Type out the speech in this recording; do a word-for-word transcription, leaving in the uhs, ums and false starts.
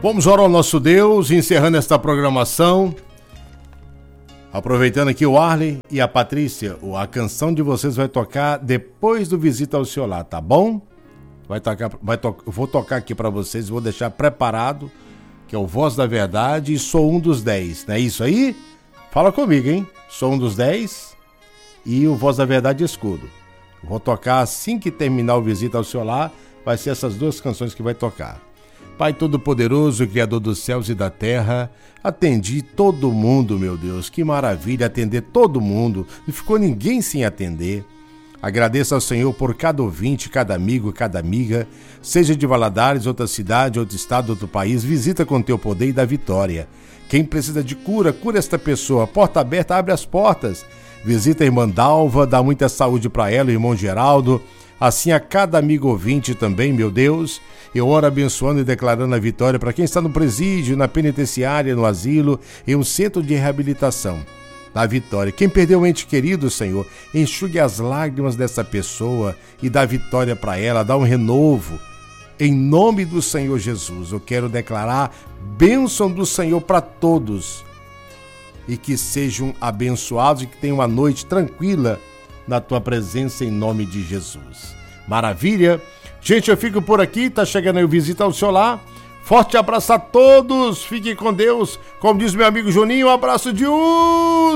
Vamos orar ao nosso Deus, encerrando esta programação. Aproveitando aqui o Arley e a Patrícia, a canção de vocês vai tocar depois do Visita ao Seu Lar, tá bom? Vai tocar, vai to... Eu vou tocar aqui para vocês, vou deixar preparado, que é o Voz da Verdade e Sou um dos dez, não é isso aí? Fala comigo, hein? Sou um dos dez e o Voz da Verdade Escudo. Vou tocar assim que terminar o Visita ao Seu Lar, vai ser essas duas canções que vai tocar. Pai Todo-Poderoso, Criador dos céus e da terra, atendi todo mundo, meu Deus, que maravilha atender todo mundo, não ficou ninguém sem atender. Agradeço ao Senhor por cada ouvinte, cada amigo, cada amiga, seja de Valadares, outra cidade, outro estado, outro país, visita com teu poder e dá vitória. Quem precisa de cura, cura esta pessoa, porta aberta, abre as portas. Visita a irmã Dalva, dá muita saúde para ela, o irmão Geraldo, assim a cada amigo ouvinte também, meu Deus. Eu oro abençoando e declarando a vitória para quem está no presídio, na penitenciária, no asilo, em um centro de reabilitação. Dá vitória. Quem perdeu um ente querido, Senhor, enxugue as lágrimas dessa pessoa e dá vitória para ela, dá um renovo. Em nome do Senhor Jesus, eu quero declarar bênção do Senhor para todos e que sejam abençoados e que tenham uma noite tranquila na tua presença em nome de Jesus. Maravilha! Gente, eu fico por aqui, tá chegando aí o Visita ao Seu Lar. Forte abraço a todos, fiquem com Deus. Como diz meu amigo Juninho, um abraço de um...